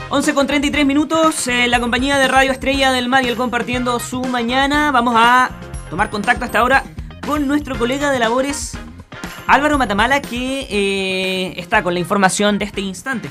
11:33, la compañía de Radio Estrella del Mar y el compartiendo su mañana. Vamos a tomar contacto hasta ahora con nuestro colega de labores, Álvaro Matamala, que está con la información de este instante.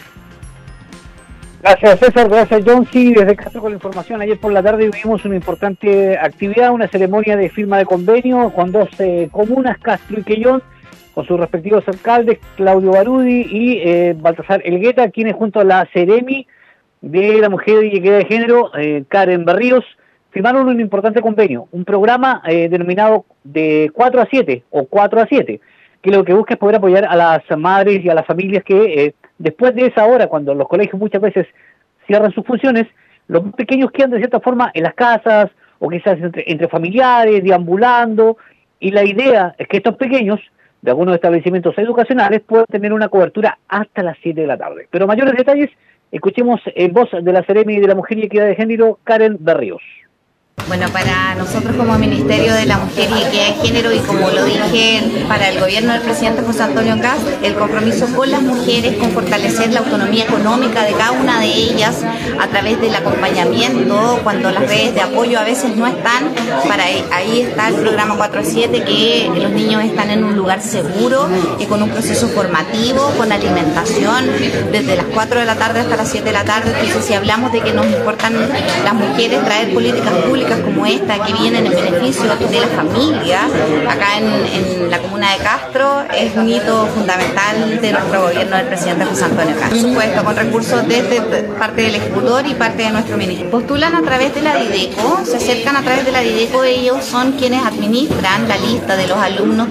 Gracias, César. Gracias, John. Sí, desde Castro con la información. Ayer por la tarde vivimos una importante actividad, una ceremonia de firma de convenio con dos comunas, Castro y Quellón, con sus respectivos alcaldes, Claudio Barudi y Baltasar Elgueta, quienes junto a la Ceremi de la Mujer y Equidad de Género, Karen Berríos, firmaron un importante convenio, un programa denominado de 4 a 7 o 4 a 7, que lo que busca es poder apoyar a las madres y a las familias que después de esa hora, cuando los colegios muchas veces cierran sus funciones, los más pequeños quedan de cierta forma en las casas o quizás entre familiares, deambulando, y la idea es que estos pequeños de algunos establecimientos educacionales puedan tener una cobertura hasta las 7 de la tarde. Pero mayores detalles, escuchemos en voz de la Ceremi de la Mujer y Equidad de Género, Karen Berríos. Bueno, para nosotros como Ministerio de la Mujer y Equidad de Género, y como lo dije para el gobierno del presidente José Antonio Kast, el compromiso con las mujeres, con fortalecer la autonomía económica de cada una de ellas a través del acompañamiento, cuando las redes de apoyo a veces no están, ahí está el programa 4 a 7, que los niños están en un lugar seguro y con un proceso formativo, con alimentación, desde las 4 de la tarde hasta las 7 de la tarde. Entonces, si hablamos de que nos importan las mujeres, traer políticas públicas como esta, que vienen en beneficio de la familia, acá en la comuna de Castro, es un hito fundamental de nuestro gobierno del presidente José Antonio Kast. Por supuesto, con recursos desde parte del ejecutor y parte de nuestro ministerio. Postulan a través de la Dideco, se acercan a través de la Dideco, ellos son quienes administran la lista de los alumnos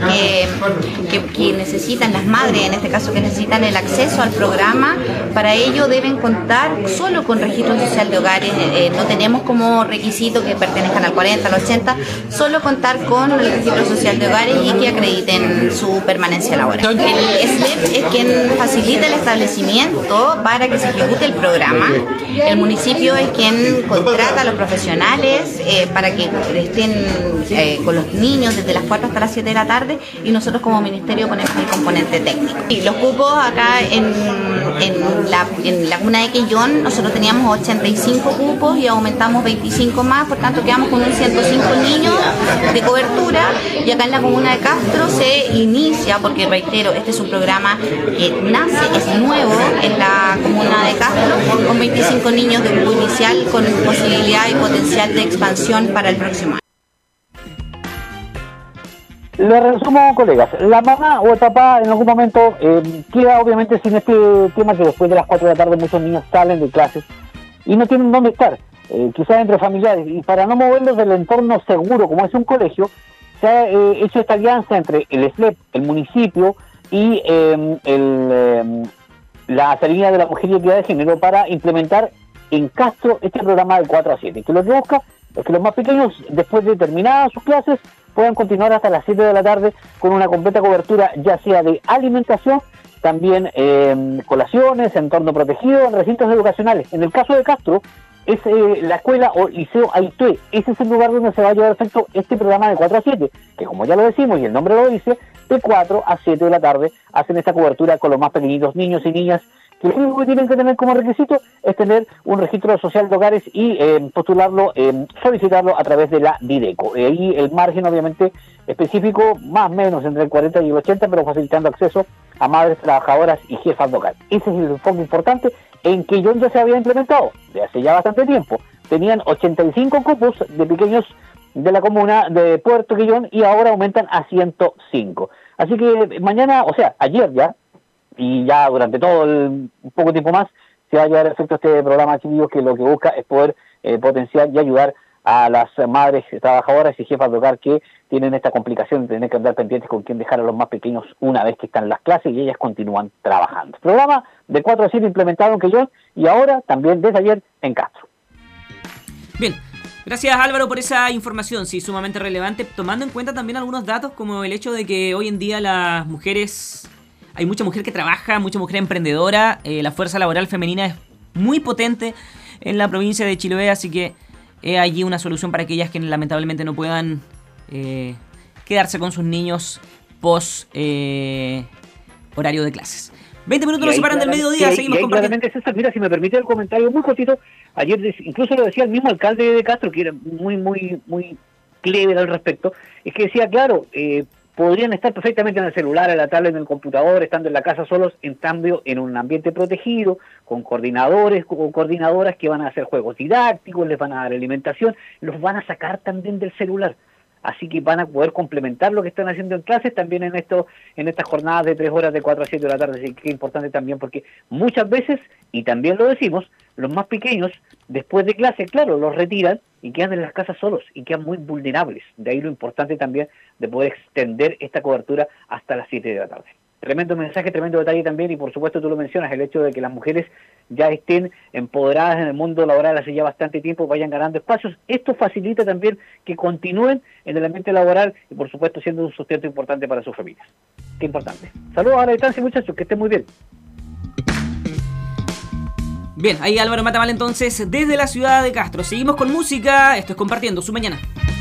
que necesitan, las madres en este caso, que necesitan el acceso al programa. Para ello deben contar solo con registro social de hogares, no tenemos como requisito que pertenezcan al 40, al 80, solo contar con el registro social de hogares y que acrediten su permanencia laboral. El SLEP es quien facilita el establecimiento para que se ejecute el programa. El municipio es quien contrata a los profesionales para que estén con los niños desde las 4 hasta las 7 de la tarde, y nosotros como ministerio ponemos el componente técnico. Y los cupos acá en la comuna de Quellón, nosotros teníamos 85 cupos y aumentamos 25 más, por tanto quedamos con un 105 niños de cobertura, y acá en la comuna de Castro se inicia, porque reitero, este es un programa que nace, es nuevo en la comuna de Castro, con 25 niños de cupo inicial, con posibilidad y potencial de expansión para el próximo año. Le resumo, colegas, la mamá o el papá en algún momento queda obviamente sin este tema, que después de las 4 de la tarde muchos niños salen de clases y no tienen dónde estar. Quizás entre familiares, y para no moverlos del entorno seguro como es un colegio, se ha hecho esta alianza entre el SLEP, el municipio y la Ceremi de la Mujer y Equidad de Género para implementar en Castro este programa de 4 a 7, que lo que busca es que los más pequeños, después de terminadas sus clases, puedan continuar hasta las 7 de la tarde con una completa cobertura, ya sea de alimentación, también colaciones, entorno protegido, en recintos educacionales. En el caso de Castro, es la escuela o liceo Aitue. Ese es el lugar donde se va a llevar a efecto este programa de 4 a 7, que como ya lo decimos y el nombre lo dice, de 4 a 7 de la tarde hacen esta cobertura con los más pequeñitos, niños y niñas, que lo único que tienen que tener como requisito es tener un registro social de hogares y postularlo, solicitarlo a través de la Dideco. Ahí el margen obviamente específico, más o menos entre el 40 y el 80, pero facilitando acceso a madres trabajadoras y jefas de hogar. Ese es el enfoque importante en que Quellón ya se había implementado de hace ya bastante tiempo. Tenían 85 cupos de pequeños de la comuna de Puerto Quellón y ahora aumentan a 105. Así que mañana, o sea, ayer ya, y ya durante todo un poco tiempo más, se va a llevar a efecto este programa, chicos, que lo que busca es poder potenciar y ayudar a las madres trabajadoras y jefas de hogar que tienen esta complicación de tener que andar pendientes con quién dejar a los más pequeños una vez que están en las clases y ellas continúan trabajando. Programa de 4 a 7 implementado en Quellón y ahora también desde ayer en Castro. Bien, gracias Álvaro por esa información, sí, sumamente relevante, tomando en cuenta también algunos datos como el hecho de que hoy en día las mujeres, hay mucha mujer que trabaja, mucha mujer emprendedora, la fuerza laboral femenina es muy potente en la provincia de Chiloé, así que allí una solución para aquellas que lamentablemente no puedan quedarse con sus niños post horario de clases. 20 minutos nos separan del mediodía, seguimos compartiendo. Claramente, César, mira, si me permite el comentario muy cortito, ayer incluso lo decía el mismo alcalde de Castro, que era muy clever al respecto, es que decía, claro, podrían estar perfectamente en el celular, en la tablet, en el computador, estando en la casa solos, en cambio en un ambiente protegido, con coordinadores o coordinadoras que van a hacer juegos didácticos, les van a dar alimentación, los van a sacar también del celular. Así que van a poder complementar lo que están haciendo en clases también en estas jornadas de 3 horas de 4 a 7 de la tarde. Así que es importante también porque muchas veces, y también lo decimos, los más pequeños, después de clase, claro, los retiran y quedan en las casas solos y quedan muy vulnerables. De ahí lo importante también de poder extender esta cobertura hasta las 7 de la tarde. Tremendo mensaje, tremendo detalle también, y por supuesto tú lo mencionas, el hecho de que las mujeres ya estén empoderadas en el mundo laboral hace ya bastante tiempo, vayan ganando espacios. Esto facilita también que continúen en el ambiente laboral y por supuesto siendo un sustento importante para sus familias. Qué importante. Saludos a la distancia, muchachos, que estén muy bien. Bien, ahí Álvaro Matamal entonces desde la ciudad de Castro. Seguimos con música, esto es Compartiendo su Mañana.